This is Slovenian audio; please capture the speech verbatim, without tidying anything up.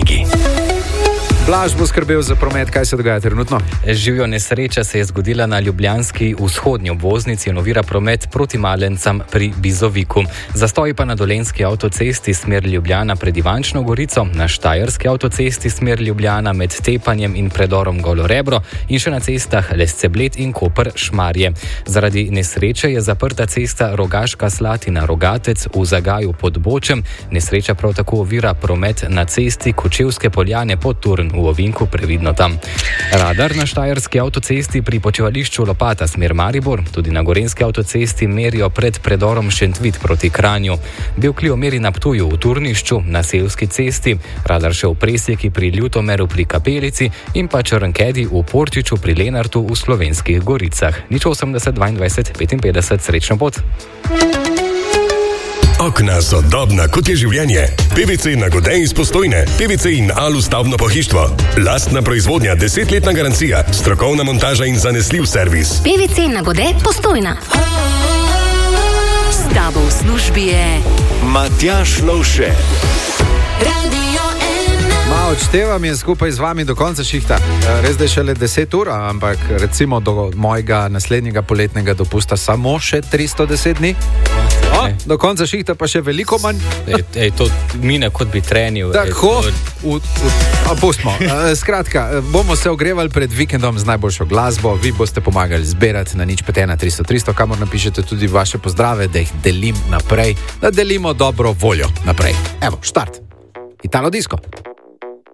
trafiki. Blaž bo skrbel za promet, kaj se dogaja trenutno. Živijo, nesreča se je zgodila na ljubljanski vzhodnji obvoznici in ovira promet proti Malencam pri Bizoviku. Zastoji pa na dolenjski avtocesti smer Ljubljana pred Ivančno Gorico, na štajerski avtocesti smer Ljubljana med Tepanjem in predorom Golo Rebro in še na cestah Lescebled in Koper Šmarje. Zaradi nesreče je zaprta cesta Rogaška Slatina Rogatec v Zagaju pod Bočem. Nesreča prav tako ovira promet na cesti Kočevske Poljane pod Turn v ovinku, previdno tam. Radar na štajerski avtocesti pri počivališču Lopata smer Maribor, tudi na gorenjski avtocesti merijo pred predorom Šentvid proti Kranju. Bevklio meri na Ptuju v Turnišču, na Sevski cesti, radar še v Presjeki pri Ljutomeru pri Kapelici in pa Črnkedi v Portiču pri Lenartu v Slovenskih Goricah. Nič osemdeset dvaindvajset petinpetdeset, srečno pot. Okna so dobna, kot je življenje. P V C Nagode iz Postojne. P V C in Alu stavbno pohištvo. Lastna proizvodnja, desetletna garancija, strokovna montaža in zanesljiv servis. P V C Nagode Postojna. S tabo v službi je Matjaž Lovše. Ma, odštevam je skupaj z vami do konca šihta. Res da je šele deset ur, ampak recimo do mojega naslednjega poletnega dopusta samo še tristo deset dni. O, do konca šihta pa še veliko manj. Ej, ej, to mine kot bi trenil. Tako, ej, to... pustimo. Skratka, bomo se ogrevali pred vikendom z najboljšo glasbo. Vi boste pomagali zbirati na nič pet ena tristo tristo, kamor napišete tudi vaše pozdrave, da jih delim naprej, da delimo dobro voljo naprej. Evo, štart. Italo disco.